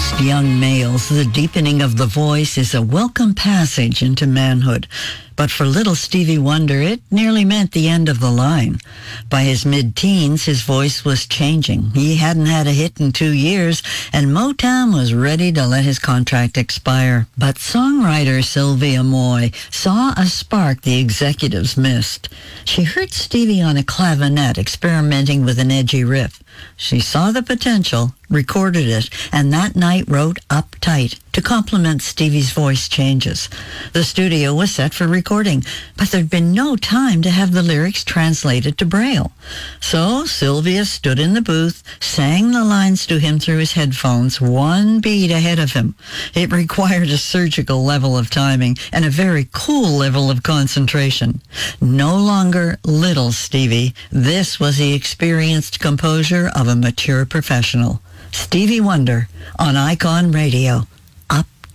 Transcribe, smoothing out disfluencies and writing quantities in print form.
most young males, the deepening of the voice is a welcome passage into manhood. But for little Stevie Wonder, it nearly meant the end of the line. By his mid-teens, his voice was changing. He hadn't had a hit in 2 years, and Motown was ready to let his contract expire. But songwriter Sylvia Moy saw a spark the executives missed. She heard Stevie on a clavinet experimenting with an edgy riff. She saw the potential, recorded it, and that night wrote Uptight to complement Stevie's voice changes. The studio was set for recording, but there'd been no time to have the lyrics translated to Braille. So Sylvia stood in the booth, sang the lines to him through his headphones, one beat ahead of him. It required a surgical level of timing and a very cool level of concentration. No longer little Stevie, this was the experienced composure of a mature professional. Stevie Wonder on Icon Radio.